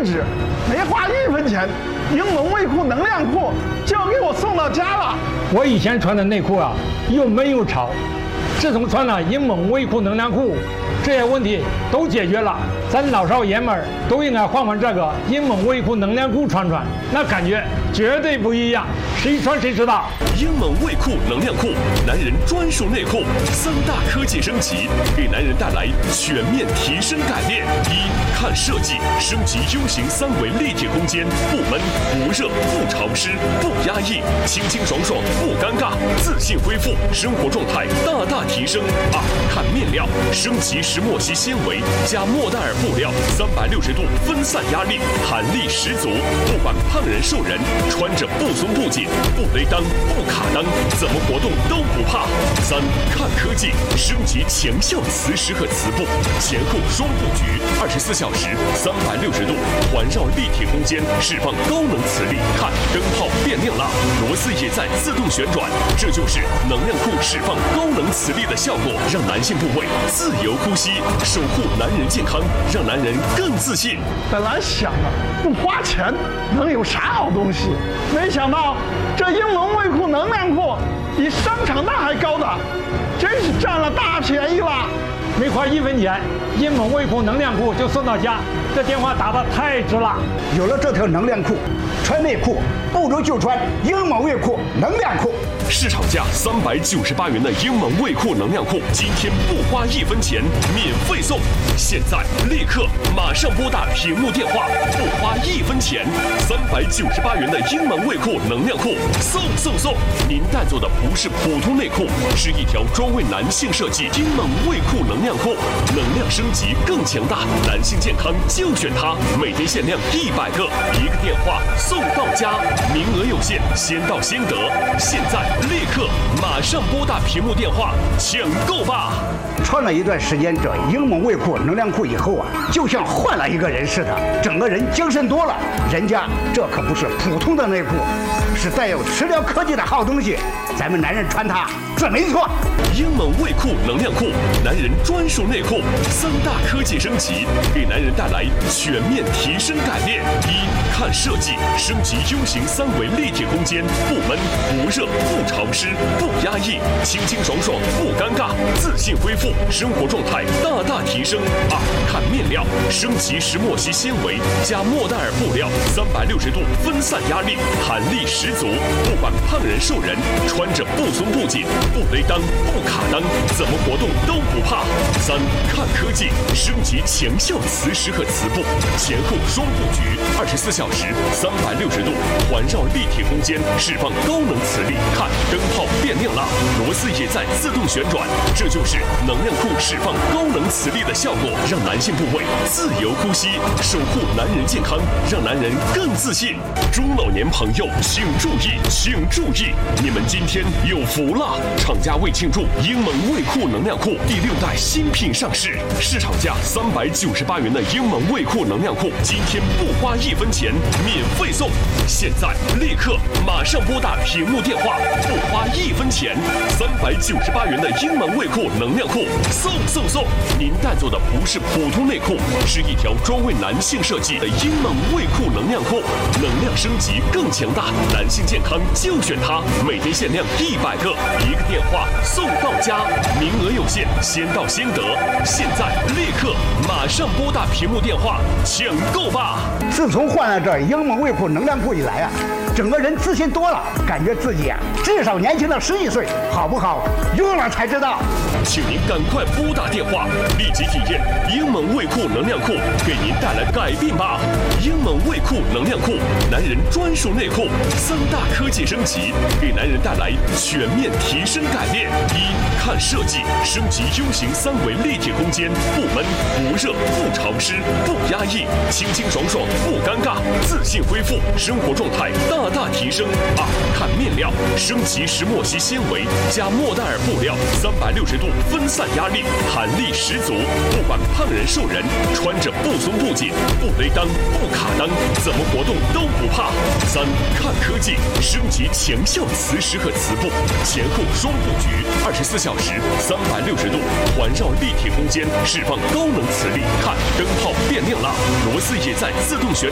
止，没花1分钱，英蒙卫裤能量裤就给我送到家了。 我以前穿的内裤啊，又闷又潮，自从穿了英蒙卫裤能量裤，这些问题都解决了。咱老少爷们儿都应该换这个英蒙卫裤能量裤穿，那感觉绝对不一样，谁穿谁知道。 英蒙卫裤能量裤，男人专属内裤，3大科技升级，给男人带来全面提升改变。一、看设计，升级 U 型3维立体空间，不闷、不热、不潮湿、不压抑，清清爽爽，不尴尬，自信恢复，生活状态大大提升。2、看面料，升级石墨烯纤维加莫代尔布料，360度分散压力，弹力十足，不管胖人瘦人，穿着不松不紧，不勒裆不卡裆，怎么活动都不怕。3、看科技，升级强效磁石和磁布，前后双布局，24小时360度环绕立体空间，释放高能磁力。看灯泡变亮了，螺丝也在自动旋转，这就是能量裤释放高能磁力的效果，让男性部位自由呼吸，守护男人健康，让男人更自信。 本来想的不花钱能有啥好东西，没想到这英蒙卫裤能量裤比商场的还高档，真是占了大便宜了。 没花1分钱，英蒙卫裤能量裤就送到家，这电话打得太值了。 有了这条能量裤，穿内裤不如就穿英蒙卫裤能量裤。 市场价398元的英蒙卫裤能量裤，今天不花1分钱，免费送！现在立刻马上拨打屏幕电话，不花1分钱，398元的英蒙卫裤能量裤送！您带走的不是普通内裤，是一条专为男性设计英蒙卫裤能量裤，能量升级更强大，男性健康就选它，每天限量100个，1个电话送到家，名额有限，先到先得，现在立刻马上拨打屏幕电话抢购吧！ 穿了一段时间这英蒙卫裤能量裤以后啊，就像换了一个人似的，整个人精神多了。人家这可不是普通的内裤，是带有磁疗科技的好东西，咱们男人穿它准没错。 英蒙卫裤能量裤，男人专属内裤，3大科技升级，给男人带来全面提升改变。一、看设计，升级 U 型3维立体空间，不闷、不热、不潮湿、不压抑，清清爽爽，不尴尬，自信恢复，生活状态大大提升。2、看面料，升级石墨烯纤维加莫代尔布料，360度分散压力，弹力十足，不管胖人瘦人，穿着不松不紧，不勒裆不卡裆，怎么活动都不怕。3、看科技，升级强效磁石和磁布，前后双布局，24小时360度环绕立体空间，释放高能磁力。看灯泡变亮了，螺丝也在自动旋转，这就是能量裤释放高能磁力的效果，让男性部位自由呼吸，守护男人健康，让男人更自信。中老年朋友请注意，你们今天有福了！厂家为庆祝英蒙卫裤能量裤第6代新品上市，市场价398元的英蒙卫裤能量裤，今天不花1分钱，免费送！现在立刻马上拨打屏幕电话，不花1分钱，398元的英蒙卫裤能量裤送！您带走的不是普通内裤，是一条专为男性设计的英蒙卫裤能量裤，能量升级更强大，男性健康就选它，每天限量100个，1个电话送到家，名额有限，先到先得，现在立刻马上拨打屏幕电话抢购吧！ 自从换了这英蒙卫裤能量裤以来啊，整个人自信多了，感觉自己啊至少年轻了11岁，好不好？用了才知道。 请您赶快拨打电话，立即体验英蒙卫裤能量裤给您带来改变吧！英蒙卫裤能量裤，男人专属内裤，3大科技升级，给男人带来全面提升改变。一、看设计，升级 U 型3维立体空间，不闷、不热、不潮湿、不压抑，清清爽爽，不尴尬，自信恢复，生活状态大大提升。2、看面料，升级石墨烯纤维加莫代尔布料，360度分散压力，弹力十足，不管胖人瘦人，穿着不松不紧，不勒裆不卡裆，怎么活动都不怕。3、看科技，升级强效磁石和磁布，前后双布局，24小时360度环绕立体空间，释放高能磁力。看灯泡变亮了，螺丝也在自动旋